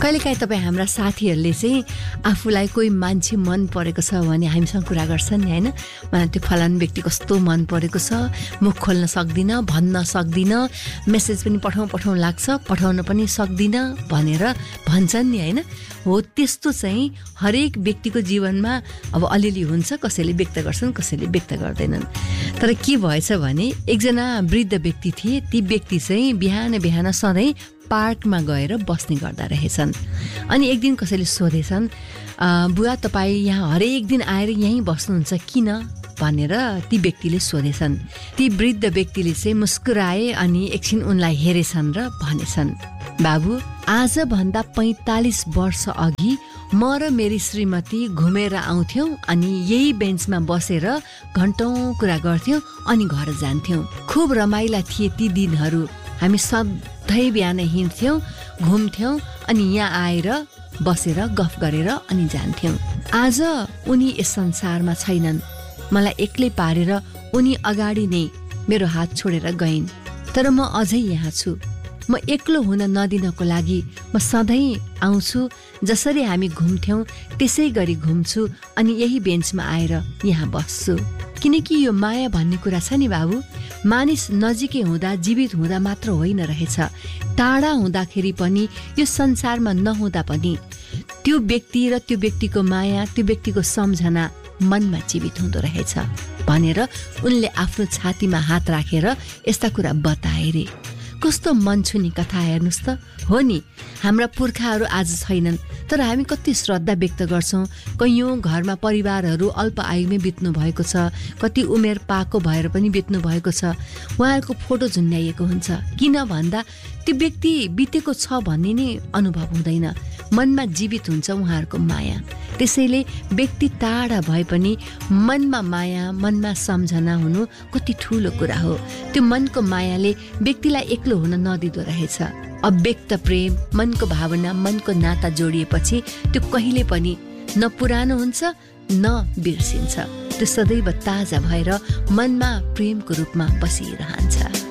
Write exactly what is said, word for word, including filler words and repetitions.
कहिलेकाहीँ तपाईँ हाम्रा साथीहरूले चाहिँ आफूलाई कोही मान्छे मन परेको छ भने हामीसँग कुरा गर्छन् नि, होइन? मलाई त्यो फलानु व्यक्ति कस्तो मन परेको छ, मुख खोल्न सक्दिनँ, भन्न सक्दिनँ, मेसेज पनि पठाउँ पठाउँ लाग्छ, पठाउन पनि सक्दिनँ भनेर भन्छन् नि, होइन? हो, त्यस्तो चाहिँ हरेक व्यक्तिको जीवनमा अब अलिअलि हुन्छ, कसैले व्यक्त गर्छन्, कसैले व्यक्त गर्दैनन्। तर के भएछ भने एकजना वृद्ध व्यक्ति थिए, ती व्यक्ति चाहिँ बिहान बिहान सधैँ पार्कमा गएर बस्ने गर्दा रहेछन्। अनि एक दिन कसैले सोधेछन्, बुवा तपाईँ यहाँ हरेक दिन आएर यहीँ बस्नुहुन्छ किन भनेर ती व्यक्तिले सोधेछन्। ती वृद्ध व्यक्तिले चाहिँ मुस्कुराए अनि एकछिन उनलाई हेरेछन् र भनेछन्, बाबु आजभन्दा पैँतालिस वर्ष अघि म र मेरी श्रीमती घुमेर आउँथ्यौँ अनि यही बेन्चमा बसेर घन्टौँ कुरा गर्थ्यौँ अनि घर जान्थ्यौँ। खुब रमाइला थिए ती दिनहरू। हामी सधैँ बिहान हिँड्थ्यौँ, घुम्थ्यौँ अनि यहाँ आएर बसेर गफ गरेर अनि जान्थ्यौँ। आज उनी यस संसारमा छैनन्। मलाई एक्लै पारेर उनी अगाडि नै मेरो हात छोडेर गइन्। तर म अझै यहाँ छु। म एक्लो हुन नदिनको लागि म सधैँ आउँछु। जसरी हामी घुम्थ्यौँ त्यसै गरी घुम्छु अनि यही बेन्चमा आएर यहाँ बस्छु। किनकि यो माया भन्ने कुरा छ नि बाबु, मानिस नजिकै हुँदा जीवित हुँदा मात्र होइन रहेछ, टाढा हुँदाखेरि पनि, यो संसारमा नहुँदा पनि त्यो व्यक्ति र त्यो व्यक्तिको माया, त्यो व्यक्तिको सम्झना मनमा जीवित हुँदो रहेछ भनेर उनले आफ्नो छातीमा हात राखेर यस्ता कुरा बताए रे। कस्तो मन छुने कथा हेर्नुहोस् त। हो नि, हाम्रा पुर्खाहरू आज छैनन् तर हामी कति श्रद्धा व्यक्त गर्छौँ। कैयौँ घरमा परिवारहरू अल्प आयुमै बित्नु भएको छ, कति उमेर पाएको भएर पनि बित्नु भएको छ। उहाँहरूको फोटो झुन्ड्याइएको हुन्छ। किन भन्दा त्यो व्यक्ति बितेको छ भन्ने नै अनुभव हुँदैन, मनमा जीवित हुन्छ उहाँहरूको माया। त्यसैले व्यक्ति टाढा भए पनि मनमा माया, मनमा सम्झना हुनु कति ठुलो कुरा हो। त्यो मनको मायाले व्यक्तिलाई एक्लो हुन नदिँदो रहेछ। अव्यक्त प्रेम, मनको भावना, मनको नाता जोडिएपछि त्यो कहिले पनि न पुरानो हुन्छ न बिर्सिन्छ। त्यो सदैव ताजा भएर मनमा प्रेमको रूपमा बसिरहन्छ।